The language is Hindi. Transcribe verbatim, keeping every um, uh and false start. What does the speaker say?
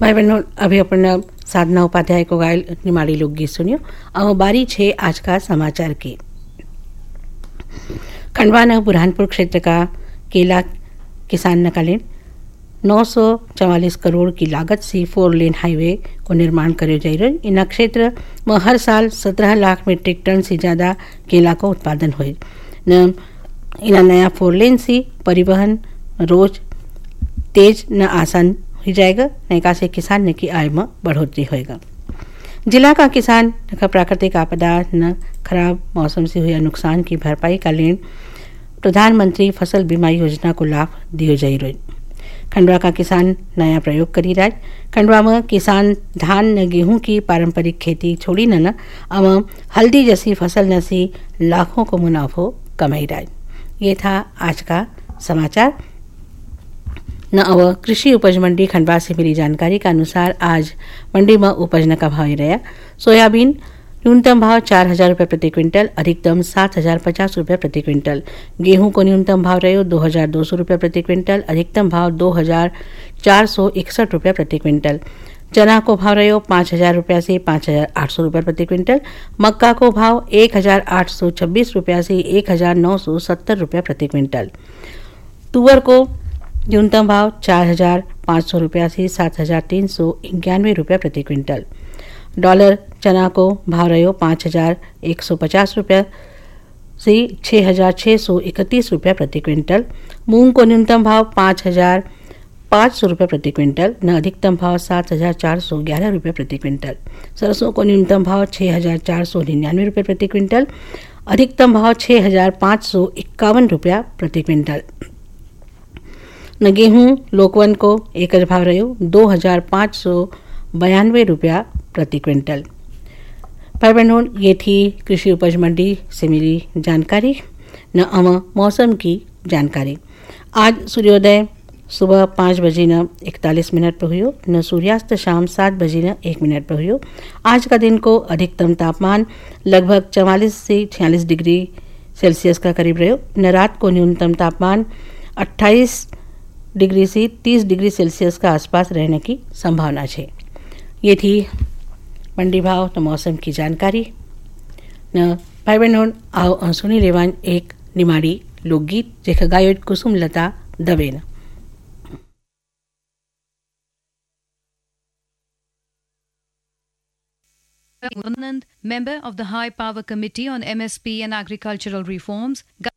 भाई बहनों, अभी अपन साधना उपाध्याय को गायल निमाड़ी लोकगीत सुनियो। अब बारी छे आज का समाचार की। खंडवा न बुरहानपुर क्षेत्र का केला किसान नकालीन नौ सौ चवालीस करोड़ की लागत से फोर लेन हाईवे को निर्माण करे जा रही। इन क्षेत्र में हर साल सत्रह लाख मीट्रिक टन से ज़्यादा केला को उत्पादन हुए। न इन नया फोर लेन से परिवहन रोज तेज न आसान हो जाएगा। नैका से किसान ने की आय में बढ़ोतरी होएगा। जिला का किसान का प्राकृतिक आपदा न खराब मौसम से हुए नुकसान की भरपाई का लेन प्रधानमंत्री फसल बीमा योजना को लाभ दियो जा रही। खंडवा का किसान नया प्रयोग करी राज। खंडवा में किसान धान न गेहूं की पारंपरिक खेती छोड़ी न न अब हल्दी जैसी फसल न से लाखों को मुनाफो कमाई राज। ये था आज का समाचार। न अब कृषि उपज मंडी खंडवा से मिली जानकारी के अनुसार आज मंडी में उपज न का भाव रहा। सोयाबीन न्यूनतम भाव चार हजार रुपये प्रति क्विंटल, अधिकतम सात हजार पचास रुपये प्रति क्विंटल। गेहूं को न्यूनतम भाव रहे दो हजार दो सौ रुपये प्रति क्विंटल, अधिकतम भाव दो हजार चार सौ इकसठ रुपये प्रति क्विंटल। चना को भाव रहे पाँच हजार रुपये से पाँच हजार आठ सौ रुपये प्रति क्विंटल। मक्का को भाव एक हजार आठ सौ छब्बीस रुपये से एक हजार नौ सौ सत्तर रुपये प्रति क्विंटल। तुअर को न्यूनतम भाव चार हजार पाँच सौ रुपये से सात हजार तीन सौ इक्यानवे रुपये प्रति क्विंटल। डॉलर चना को भाव रहे पाँच हजार एक सौ पचास रुपये से छः हजार छः सौ इकतीस रुपये प्रति क्विंटल। मूंग को न्यूनतम भाव पाँच हजार पाँच सौ रुपये प्रति क्विंटल न अधिकतम भाव सात हजार चार सौ ग्यारह रुपये प्रति क्विंटल। सरसों को न्यूनतम भाव छः हजार चार सौ निन्यानवे रुपये प्रति क्विंटल, अधिकतम भाव छः हजार पाँच सौ इक्यावन रुपया प्रति क्विंटल। न गेहूँ लोकवन को एकज भाव रहे दो हजार पाँच सौ बयानवे रुपया प्रति क्विंटल। भाई बहनों, ये थी कृषि उपज मंडी से मिली जानकारी। न अम मौसम की जानकारी। आज सूर्योदय सुबह पाँच बजे न इकतालीस मिनट पर हुई। न सूर्यास्त शाम सात बजे न एक मिनट पर हुई। आज का दिन को अधिकतम तापमान लगभग चवालीस से छियालीस डिग्री सेल्सियस का करीब रहे। न रात को न्यूनतम तापमान अट्ठाईस डिग्री से तीस डिग्री सेल्सियस का आसपास रहने की संभावना है। ये थी मंडी भाव न मौसम की जानकारी। न भाई बहनों, आओ सुनी लेवान एक निमाड़ी लोकगीत जेका गायक कुसुम लता दवेन। Member of the High Power Committee on M S P and Agricultural Reforms,